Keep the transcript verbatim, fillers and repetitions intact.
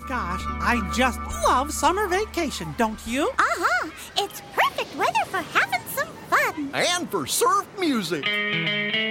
Gosh, I just love summer vacation, don't you? Uh-huh. It's perfect weather for having some fun. And for surf music.